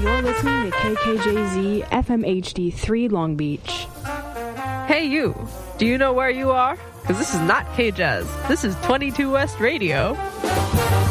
You're listening to KKJZ FM HD3 Long Beach. Hey you, do you know where you are? Because this is not K-Jazz. This is 22 West Radio.